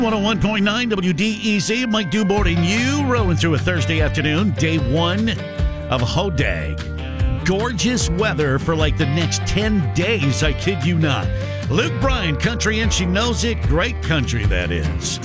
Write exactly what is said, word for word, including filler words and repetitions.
one oh one point nine W D E Z. Mike Dubord and you rolling through a Thursday afternoon, day one of Hodag. Gorgeous weather for like the next ten days, I kid you not. Luke Bryan, country and she knows it. Great country, that is.